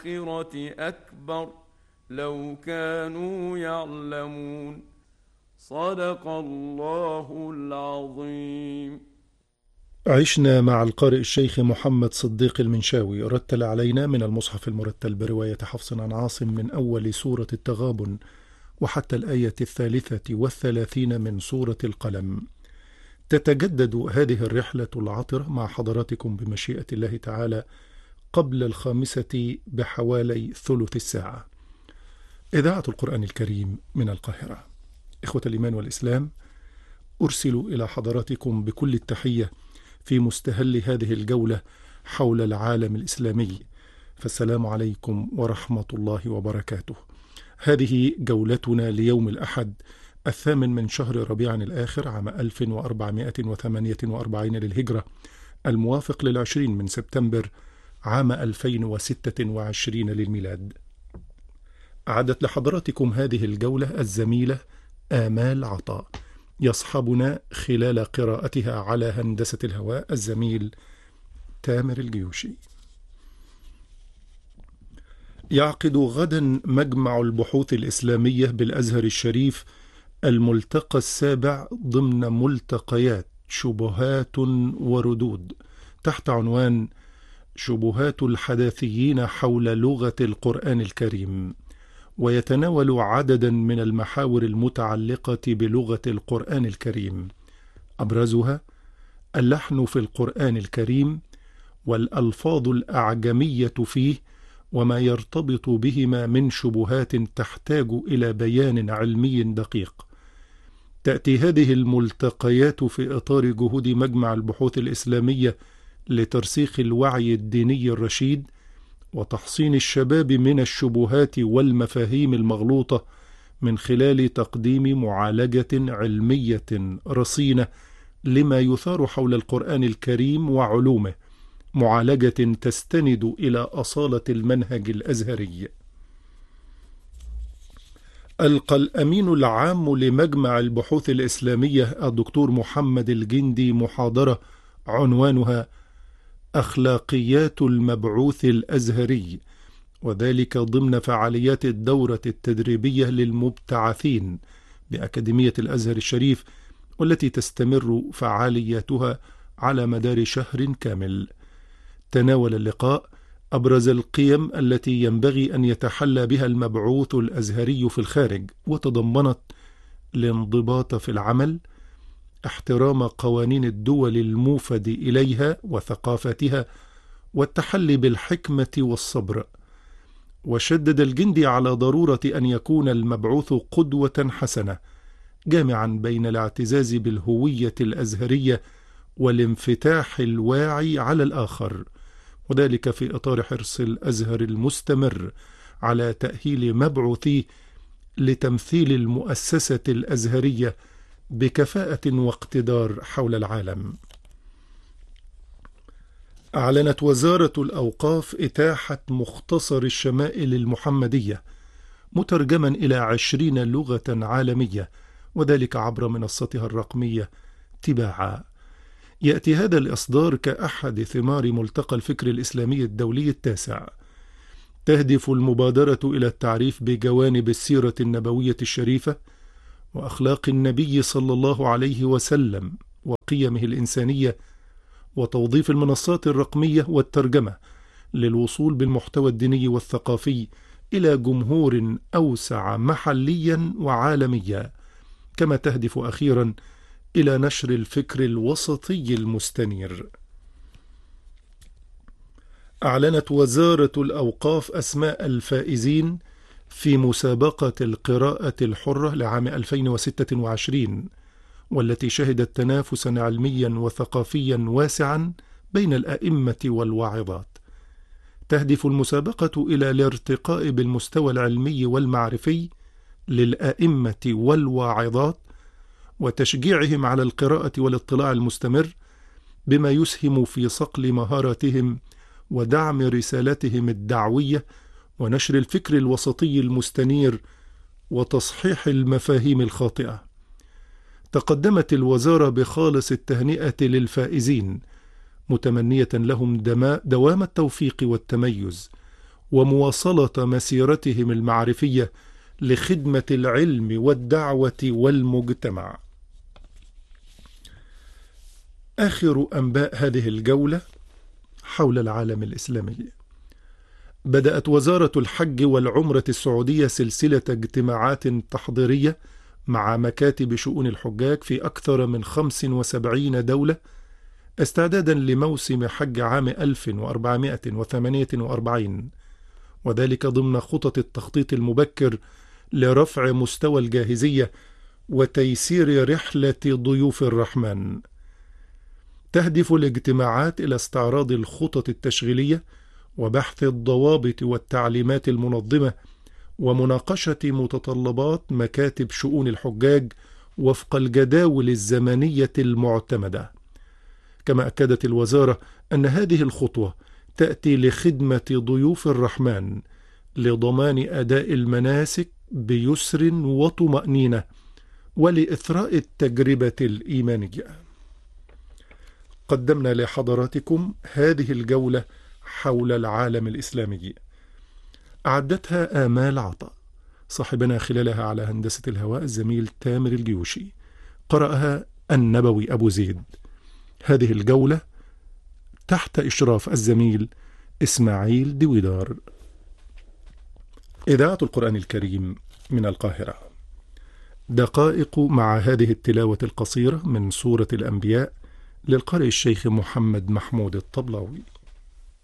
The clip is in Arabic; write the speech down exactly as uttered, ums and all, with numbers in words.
الآخرة أكبر لو كانوا يعلمون. صدق الله العظيم. عشنا مع القارئ الشيخ محمد صديق المنشاوي، رتل علينا من المصحف المرتل برواية حفص عن عاصم من أول سورة التغابن وحتى الآية الثالثة والثلاثين من سورة القلم. تتجدد هذه الرحلة العطرة مع حضراتكم بمشيئة الله تعالى قبل الخامسة بحوالي ثلث الساعة. إذاعة القرآن الكريم من القاهرة. إخوة الإيمان والإسلام، أرسل إلى حضراتكم بكل التحية في مستهل هذه الجولة حول العالم الإسلامي، فالسلام عليكم ورحمة الله وبركاته. هذه جولتنا ليوم الأحد الثامن من شهر ربيع الآخر عام ألف وأربعمائة وثمانية وأربعين للهجرة، الموافق للعشرين من سبتمبر عام ألفين وستة وعشرين للميلاد. أعدت لحضراتكم هذه الجولة الزميلة آمال عطاء، يصحبنا خلال قراءتها على هندسة الهواء الزميل تامر الجيوشي. يعقد غدا مجمع البحوث الإسلامية بالأزهر الشريف الملتقى السابع ضمن ملتقيات شبهات وردود تحت عنوان شبهات الحداثيين حول لغة القرآن الكريم، ويتناول عددا من المحاور المتعلقة بلغة القرآن الكريم، أبرزها اللحن في القرآن الكريم والألفاظ الأعجمية فيه وما يرتبط بهما من شبهات تحتاج إلى بيان علمي دقيق. تأتي هذه الملتقيات في إطار جهود مجمع البحوث الإسلامية لترسيخ الوعي الديني الرشيد وتحصين الشباب من الشبهات والمفاهيم المغلوطة من خلال تقديم معالجة علمية رصينة لما يثار حول القرآن الكريم وعلومه، معالجة تستند إلى أصالة المنهج الأزهري. ألقى الأمين العام لمجمع البحوث الإسلامية الدكتور محمد الجندي محاضرة عنوانها أخلاقيات المبعوث الأزهري، وذلك ضمن فعاليات الدورة التدريبية للمبتعثين بأكاديمية الأزهر الشريف، والتي تستمر فعالياتها على مدار شهر كامل. تناول اللقاء أبرز القيم التي ينبغي أن يتحلى بها المبعوث الأزهري في الخارج، وتضمنت الانضباط في العمل، احترام قوانين الدول الموفد إليها وثقافتها، والتحلي بالحكمة والصبر. وشدد الجندي على ضرورة أن يكون المبعوث قدوة حسنة، جامعا بين الاعتزاز بالهوية الأزهرية والانفتاح الواعي على الآخر، وذلك في إطار حرص الأزهر المستمر على تأهيل مبعوثيه لتمثيل المؤسسة الأزهرية بكفاءة واقتدار حول العالم. أعلنت وزارة الأوقاف إتاحة مختصر الشمائل المحمدية مترجما إلى عشرين لغة عالمية، وذلك عبر منصتها الرقمية تباعا. يأتي هذا الإصدار كأحد ثمار ملتقى الفكر الإسلامي الدولي التاسع. تهدف المبادرة إلى التعريف بجوانب السيرة النبوية الشريفة وأخلاق النبي صلى الله عليه وسلم وقيمه الإنسانية، وتوظيف المنصات الرقمية والترجمة للوصول بالمحتوى الديني والثقافي إلى جمهور أوسع محليا وعالميا، كما تهدف أخيرا إلى نشر الفكر الوسطي المستنير. أعلنت وزارة الأوقاف أسماء الفائزين في مسابقة القراءة الحرة لعام ألفين وستة وعشرين، والتي شهدت تنافسا علميا وثقافيا واسعا بين الأئمة والواعظات. تهدف المسابقة إلى الارتقاء بالمستوى العلمي والمعرفي للأئمة والواعظات، وتشجيعهم على القراءة والاطلاع المستمر، بما يسهم في صقل مهاراتهم ودعم رسالتهم الدعوية ونشر الفكر الوسطي المستنير وتصحيح المفاهيم الخاطئة. تقدمت الوزارة بخالص التهنئة للفائزين، متمنية لهم دوام التوفيق والتميز، ومواصلة مسيرتهم المعرفية لخدمة العلم والدعوة والمجتمع. آخر أنباء هذه الجولة حول العالم الإسلامي. بدأت وزارة الحج والعمرة السعودية سلسلة اجتماعات تحضيرية مع مكاتب شؤون الحجاج في أكثر من خمس وسبعين دولة استعدادا لموسم حج عام ألف وأربعمائة وثمانية وأربعين، وذلك ضمن خطط التخطيط المبكر لرفع مستوى الجاهزية وتيسير رحلة ضيوف الرحمن. تهدف الاجتماعات إلى استعراض الخطط التشغيلية وبحث الضوابط والتعليمات المنظمة ومناقشة متطلبات مكاتب شؤون الحجاج وفق الجداول الزمنية المعتمدة. كما أكدت الوزارة أن هذه الخطوة تأتي لخدمة ضيوف الرحمن لضمان أداء المناسك بيسر وطمأنينة ولإثراء التجربة الإيمانية. قدمنا لحضراتكم هذه الجولة حول العالم الإسلامي، أعدتها آمال عطا، صاحبنا خلالها على هندسة الهواء الزميل تامر الجيوشي، قرأها النبوي أبو زيد. هذه الجولة تحت إشراف الزميل إسماعيل دويدار. إذاعة القرآن الكريم من القاهرة. دقائق مع هذه التلاوة القصيرة من سورة الأنبياء للقارئ الشيخ محمد محمود الطبلاوي.